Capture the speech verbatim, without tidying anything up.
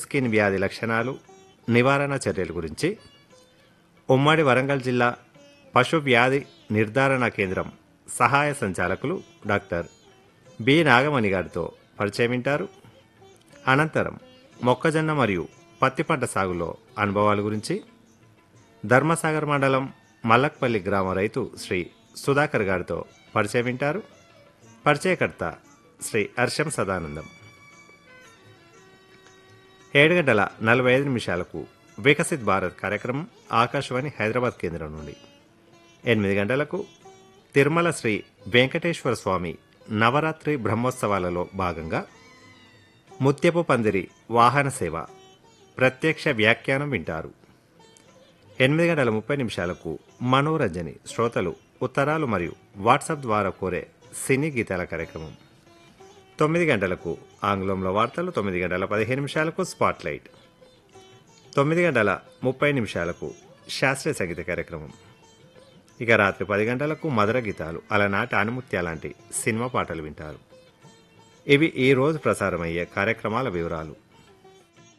Skin వ్యాధి లక్షణాలు, నివారణ చర్యల గురించి ఉమ్మడి వరంగల్ జిల్లా పశు వ్యాధి నిర్ధారణ కేంద్రం సహాయ సంచాలకులు డాక్టర్ బి నాగమణి గారితో పరిచయం వింటారు. అనంతరం మొక్కజొన్న మరియు పత్తి పంట సాగులో అనుభవాల గురించి ధర్మసాగర్ మండలం మల్లక్పల్లి గ్రామ రైతు శ్రీ సుధాకర్ గారితో పరిచయం వింటారు. పరిచయకర్త శ్రీ హర్షం సదానందం. ఏడు గంటల నలభై ఐదు నిమిషాలకు వికసిత్ భారత్ కార్యక్రమం ఆకాశవాణి హైదరాబాద్ కేంద్రం నుండి. ఎనిమిది గంటలకు తిరుమల శ్రీ వెంకటేశ్వర స్వామి నవరాత్రి బ్రహ్మోత్సవాలలో భాగంగా ముత్యపు పందిరి వాహన సేవ ప్రత్యక్ష వ్యాఖ్యానం వింటారు. ఎనిమిది గంటల ముప్పై నిమిషాలకు మనోరంజని శ్రోతలు ఉత్తరాలు మరియు వాట్సాప్ ద్వారా కోరే సినీ గీతాల కార్యక్రమం. తొమ్మిది గంటలకు ఆంగ్లంలో వార్తలు, తొమ్మిది గంటల పదిహేను నిమిషాలకు స్పాట్లైట్, తొమ్మిది గంటల ముప్పై నిమిషాలకు శాస్త్రీయ సంగీత కార్యక్రమం. ఇక రాత్రి పది గంటలకు మధుర గీతాలు, అలనాటి ఆణిముత్య లాంటి సినిమా పాటలు వింటారు. ఇవి ఈ రోజు ప్రసారమయ్యే కార్యక్రమాల వివరాలు.